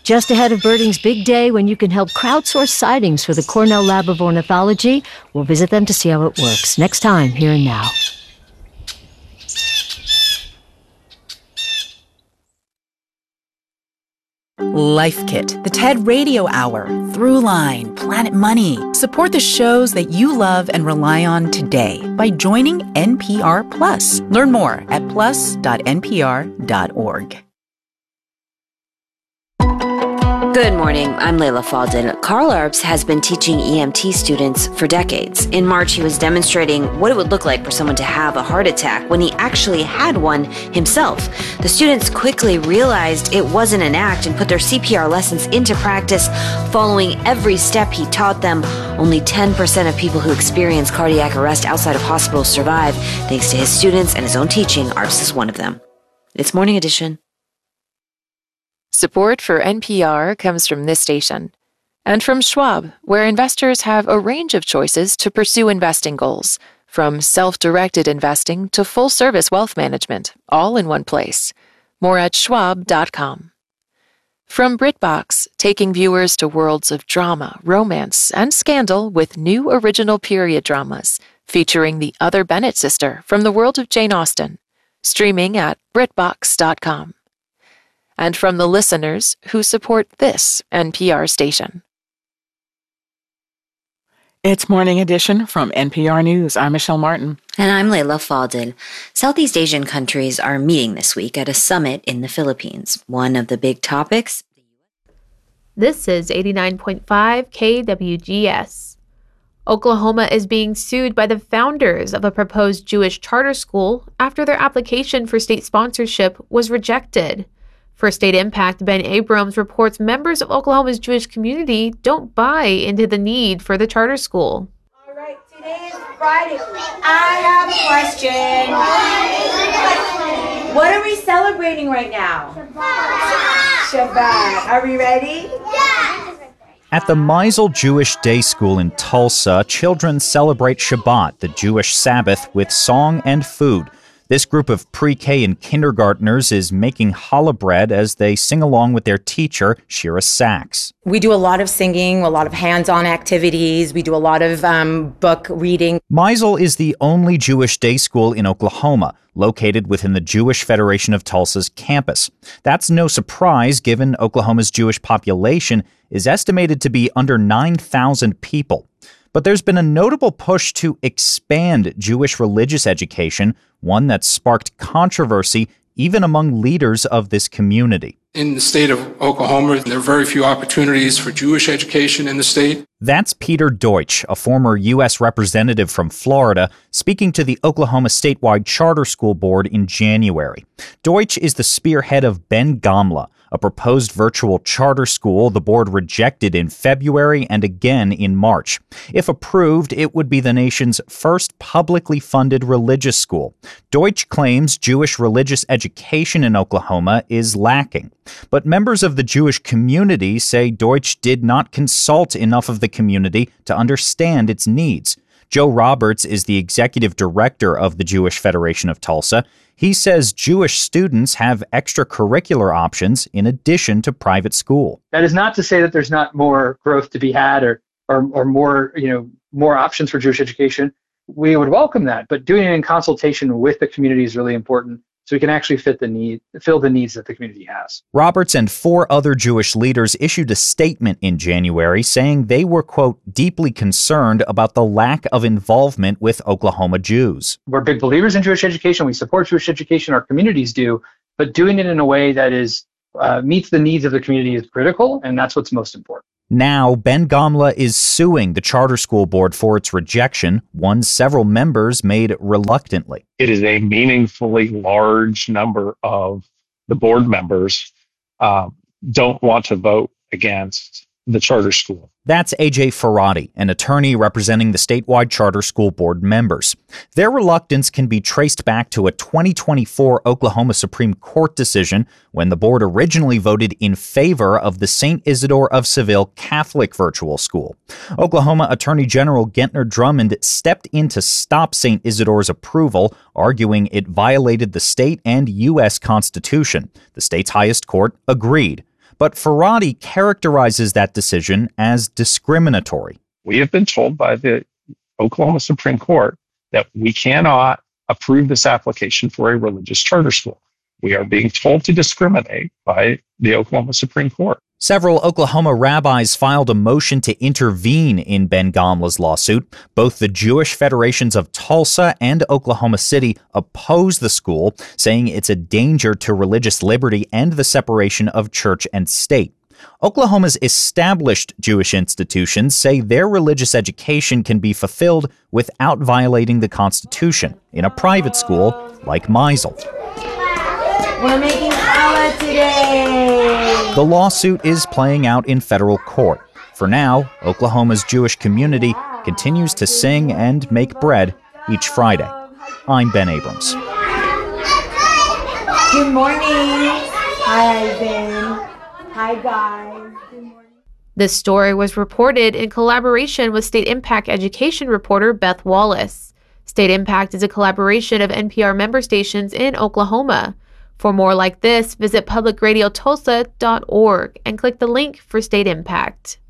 Just ahead of birding's big day when you can help crowdsource sightings for the Cornell Lab of Ornithology. We'll visit them to see how it works. Next time, Here and Now. Life Kit, the TED Radio Hour, Throughline, Planet Money. Support the shows that you love and rely on today by joining NPR Plus. Learn more at plus.npr.org. Good morning, I'm Layla Faldin. Carl Arps has been teaching EMT students for decades. In March, he was demonstrating what it would look like for someone to have a heart attack when he actually had one himself. The students quickly realized it wasn't an act and put their CPR lessons into practice, following every step he taught them. Only 10% of people who experience cardiac arrest outside of hospitals survive. Thanks to his students and his own teaching, Arps is one of them. It's Morning Edition. Support for NPR comes from this station and from Schwab, where investors have a range of choices to pursue investing goals, from self-directed investing to full-service wealth management, all in one place. More at schwab.com. From BritBox, taking viewers to worlds of drama, romance, and scandal with new original period dramas featuring the other Bennett sister from the world of Jane Austen. Streaming at BritBox.com. And from the listeners who support this NPR station. It's Morning Edition from NPR News. I'm Michelle Martin. And I'm Layla Faldin. Southeast Asian countries are meeting this week at a summit in the Philippines. One of the big topics. This is 89.5 KWGS. Oklahoma is being sued by the founders of a proposed Jewish charter school after their application for state sponsorship was rejected. For State Impact, Ben Abrams reports members of Oklahoma's Jewish community don't buy into the need for the charter school. All right, today is Friday. I have a question. What are we celebrating right now? Shabbat. Are we ready? Yeah. At the Meisel Jewish Day School in Tulsa, children celebrate Shabbat, the Jewish Sabbath, with song and food. This group of pre-K and kindergartners is making challah bread as they sing along with their teacher, Shira Sachs. We do a lot of singing, a lot of hands-on activities. We do a lot of book reading. Meisel is the only Jewish day school in Oklahoma, located within the Jewish Federation of Tulsa's campus. That's no surprise, given Oklahoma's Jewish population is estimated to be under 9,000 people. But there's been a notable push to expand Jewish religious education, one that sparked controversy even among leaders of this community. In the state of Oklahoma, there are very few opportunities for Jewish education in the state. That's Peter Deutsch, a former U.S. representative from Florida, speaking to the Oklahoma statewide charter school board in January. Deutsch is the spearhead of Ben Gamla, a proposed virtual charter school the board rejected in February and again in March. If approved, it would be the nation's first publicly funded religious school. Deutsch claims Jewish religious education in Oklahoma is lacking. But members of the Jewish community say Deutsch did not consult enough of the community to understand its needs. Joe Roberts is the executive director of the Jewish Federation of Tulsa. He says Jewish students have extracurricular options in addition to private school. That is not to say that there's not more growth to be had or more, more options for Jewish education. We would welcome that, but doing it in consultation with the community is really important, so we can actually fill the needs that the community has. Roberts and 4 other Jewish leaders issued a statement in January saying they were, quote, deeply concerned about the lack of involvement with Oklahoma Jews. We're big believers in Jewish education. We support Jewish education. Our communities do. But doing it in a way that is meets the needs of the community is critical, and that's what's most important. Now, Ben Gamla is suing the charter school board for its rejection, one several members made reluctantly. It is a meaningfully large number of the board members don't want to vote against the charter school. That's A.J. Faradi, an attorney representing the statewide charter school board members. Their reluctance can be traced back to a 2024 Oklahoma Supreme Court decision when the board originally voted in favor of the St. Isidore of Seville Catholic virtual school. Oklahoma Attorney General Gentner Drummond stepped in to stop St. Isidore's approval, arguing it violated the state and U.S. Constitution. The state's highest court agreed. But Farhadi characterizes that decision as discriminatory. We have been told by the Oklahoma Supreme Court that we cannot approve this application for a religious charter school. We are being told to discriminate by the Oklahoma Supreme Court. Several Oklahoma rabbis filed a motion to intervene in Ben Gamla's lawsuit. Both the Jewish Federations of Tulsa and Oklahoma City oppose the school, saying it's a danger to religious liberty and the separation of church and state. Oklahoma's established Jewish institutions say their religious education can be fulfilled without violating the Constitution in a private school like Meisel. We're making challah today. The lawsuit is playing out in federal court. For now, Oklahoma's Jewish community continues to sing and make bread each Friday. I'm Ben Abrams. Good morning. Hi, Ivan. Hi, guys. Good morning. This story was reported in collaboration with State Impact education reporter Beth Wallace. State Impact is a collaboration of NPR member stations in Oklahoma. For more like this, visit publicradiotulsa.org and click the link for State Impact.